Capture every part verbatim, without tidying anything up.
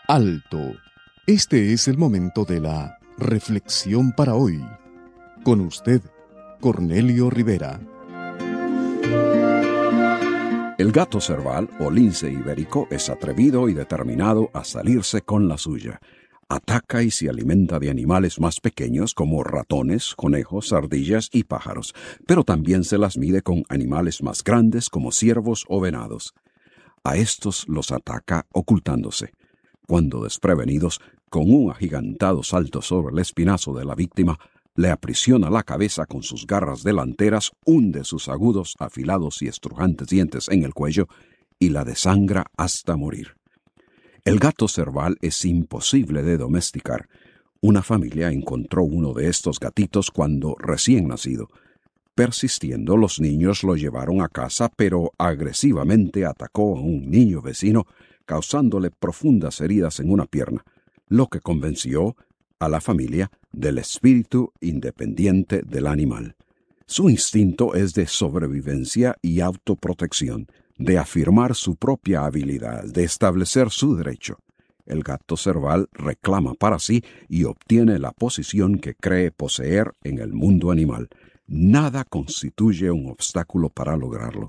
Alto. Este es el momento de la reflexión para hoy. Con usted, Cornelio Rivera. El gato cerval o lince ibérico es atrevido y determinado a salirse con la suya. Ataca y se alimenta de animales más pequeños como ratones, conejos, ardillas y pájaros, pero también se las mide con animales más grandes como ciervos o venados. A estos los ataca ocultándose. Cuando desprevenidos, con un agigantado salto sobre el espinazo de la víctima, le aprisiona la cabeza con sus garras delanteras, hunde sus agudos, afilados y estrujantes dientes en el cuello y la desangra hasta morir. El gato cerval es imposible de domesticar. Una familia encontró uno de estos gatitos cuando recién nacido. Persistiendo, los niños lo llevaron a casa, pero agresivamente atacó a un niño vecino, causándole profundas heridas en una pierna, lo que convenció a la familia del espíritu independiente del animal. Su instinto es de sobrevivencia y autoprotección, de afirmar su propia habilidad, de establecer su derecho. El gato cerval reclama para sí y obtiene la posición que cree poseer en el mundo animal. Nada constituye un obstáculo para lograrlo.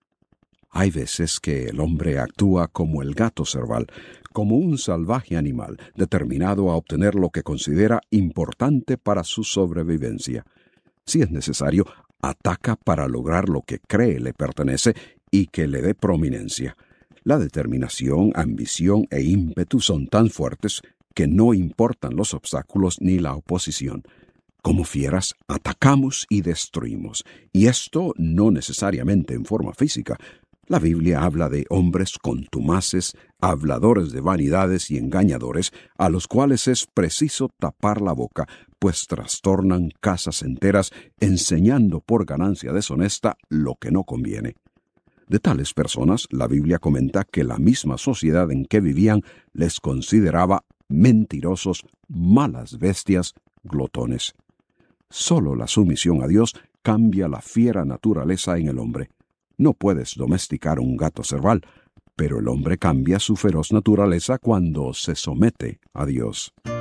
Hay veces que el hombre actúa como el gato cerval, como un salvaje animal, determinado a obtener lo que considera importante para su sobrevivencia. Si es necesario, ataca para lograr lo que cree le pertenece y que le dé prominencia. La determinación, ambición e ímpetu son tan fuertes que no importan los obstáculos ni la oposición. Como fieras, atacamos y destruimos, y esto no necesariamente en forma física. La Biblia habla de hombres contumaces, habladores de vanidades y engañadores, a los cuales es preciso tapar la boca, pues trastornan casas enteras, enseñando por ganancia deshonesta lo que no conviene. De tales personas, la Biblia comenta que la misma sociedad en que vivían les consideraba mentirosos, malas bestias, glotones. Solo la sumisión a Dios cambia la fiera naturaleza en el hombre. No puedes domesticar un gato cerval, pero el hombre cambia su feroz naturaleza cuando se somete a Dios.